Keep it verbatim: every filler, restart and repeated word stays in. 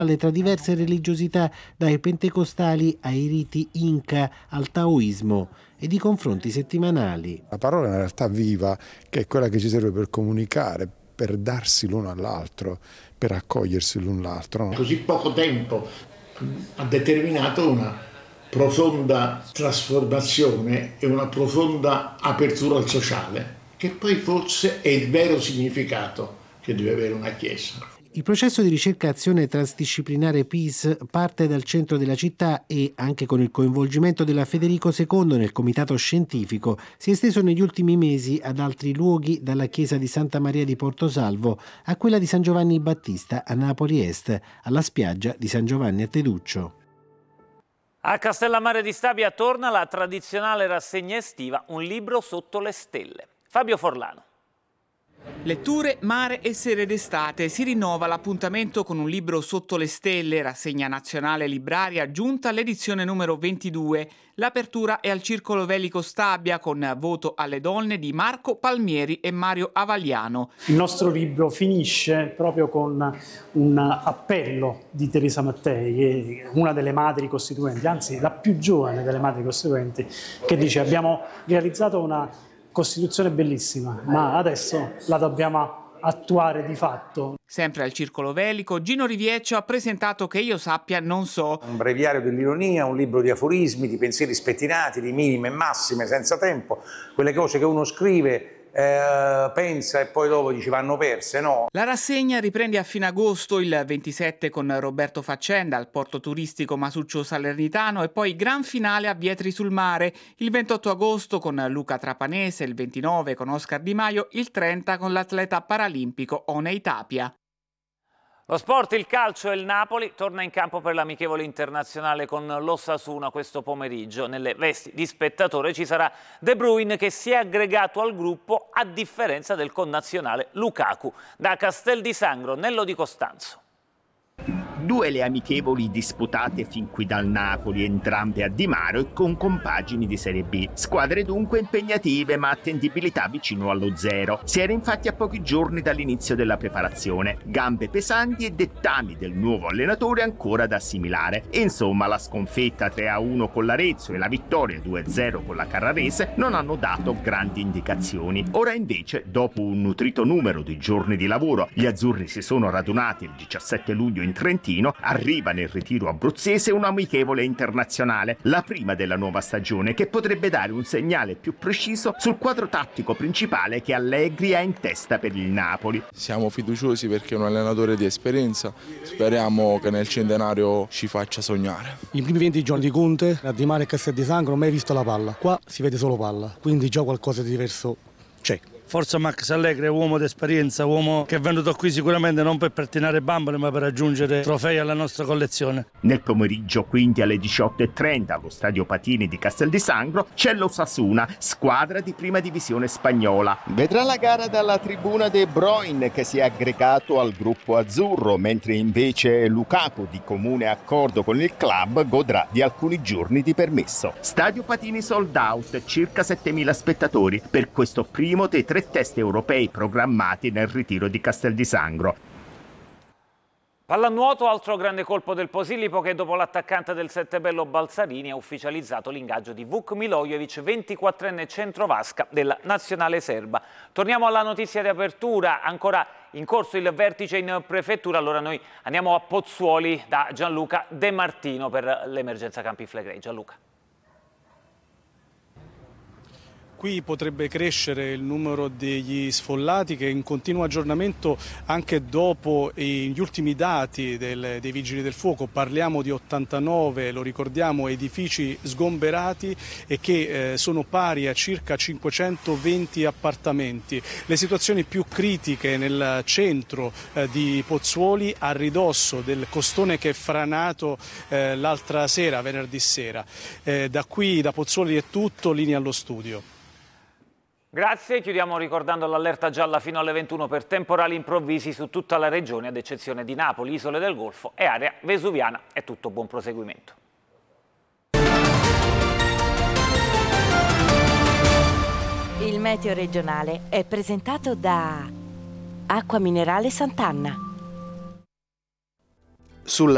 tra diverse religiosità, dai pentecostali ai riti Inca al taoismo, e di confronti settimanali. La parola è una realtà viva, che è quella che ci serve per comunicare, per darsi l'uno all'altro, per accogliersi l'un l'altro. No? Così poco tempo ha determinato una profonda trasformazione e una profonda apertura al sociale, che poi forse è il vero significato che deve avere una Chiesa. Il processo di ricerca-azione transdisciplinare Peace parte dal centro della città e, anche con il coinvolgimento della Federico secondo nel comitato scientifico, si è esteso negli ultimi mesi ad altri luoghi, dalla chiesa di Santa Maria di Portosalvo a quella di San Giovanni Battista a Napoli Est, alla spiaggia di San Giovanni a Teduccio. A Castellammare di Stabia torna la tradizionale rassegna estiva Un libro sotto le stelle. Fabio Forlano. Letture, mare e sere d'estate. Si rinnova l'appuntamento con Un libro sotto le stelle, rassegna nazionale libraria giunta all'edizione numero ventidue. L'apertura è al Circolo Velico Stabia con Voto alle donne di Marco Palmieri e Mario Avagliano. Il nostro libro finisce proprio con un appello di Teresa Mattei, una delle madri costituenti, anzi la più giovane delle madri costituenti, che dice: abbiamo realizzato una Costituzione bellissima, ma adesso la dobbiamo attuare di fatto. Sempre al Circolo Velico, Gino Rivieccio ha presentato Che io sappia non so. Un breviario dell'ironia, un libro di aforismi, di pensieri spettinati, di minime e massime, senza tempo, quelle cose che uno scrive, eh, pensa e poi dopo dice vanno perse, no? La rassegna riprende a fine agosto, il ventisette con Roberto Faccenda al porto turistico Masuccio Salernitano e poi gran finale a Vietri sul Mare, il ventotto agosto con Luca Trapanese, il ventinove con Oscar Di Maio, il trenta con l'atleta paralimpico Onei Tapia. Lo sport, il calcio e il Napoli torna in campo per l'amichevole internazionale con l'Osasuna questo pomeriggio. Nelle vesti di spettatore ci sarà De Bruyne, che si è aggregato al gruppo a differenza del connazionale Lukaku. Da Castel di Sangro, Nello Di Costanzo. Due le amichevoli disputate fin qui dal Napoli, entrambe a Di Maro e con compagini di Serie B. Squadre dunque impegnative ma attendibilità vicino allo zero. Si era infatti a pochi giorni dall'inizio della preparazione. Gambe pesanti e dettami del nuovo allenatore ancora da assimilare. Insomma, la sconfitta tre a uno con l'Arezzo e la vittoria due a zero con la Carrarese non hanno dato grandi indicazioni. Ora invece, dopo un nutrito numero di giorni di lavoro, gli azzurri si sono radunati il diciassette luglio in Trentino. Arriva nel ritiro abruzzese un'amichevole internazionale, la prima della nuova stagione, che potrebbe dare un segnale più preciso sul quadro tattico principale che Allegri ha in testa per il Napoli. Siamo fiduciosi perché è un allenatore di esperienza, speriamo che nel centenario ci faccia sognare. I primi venti giorni di Conte a Di Mare e Castel di Sangro non ho mai visto la palla, qua si vede solo palla, quindi già qualcosa di diverso c'è. Forza Max Allegri è uomo d'esperienza, uomo che è venuto qui sicuramente non per pettinare bambole ma per aggiungere trofei alla nostra collezione. Nel pomeriggio quindi alle diciotto e trenta allo stadio Patini di Castel di Sangro c'è l'Osasuna, squadra di prima divisione spagnola. Vedrà la gara dalla tribuna De Bruyne, che si è aggregato al gruppo azzurro, mentre invece Lukaku, di comune accordo con il club, godrà di alcuni giorni di permesso. Stadio Patini sold out, circa settemila spettatori per questo primo dei tre test europei programmati nel ritiro di Castel di Sangro. Pallanuoto, altro grande colpo del Posillipo, che dopo l'attaccante del Settebello Balzarini ha ufficializzato l'ingaggio di Vuk Milojevic, ventiquattrenne centrovasca della nazionale serba. Torniamo alla notizia di apertura, ancora in corso il vertice in prefettura. Allora noi andiamo a Pozzuoli da Gianluca De Martino per l'emergenza Campi Flegrei. Gianluca. Qui potrebbe crescere il numero degli sfollati, che è in continuo aggiornamento anche dopo gli ultimi dati del, dei Vigili del Fuoco. Parliamo di ottantanove, lo ricordiamo, edifici sgomberati e che eh, sono pari a circa cinquecentoventi appartamenti. Le situazioni più critiche nel centro eh, di Pozzuoli, a ridosso del costone che è franato eh, l'altra sera, venerdì sera. Eh, da qui, da Pozzuoli è tutto, linea allo studio. Grazie, chiudiamo ricordando l'allerta gialla fino alle ventuno per temporali improvvisi su tutta la regione, ad eccezione di Napoli, Isole del Golfo e area vesuviana. È tutto, buon proseguimento. Il meteo regionale è presentato da Acqua Minerale Sant'Anna. Sulla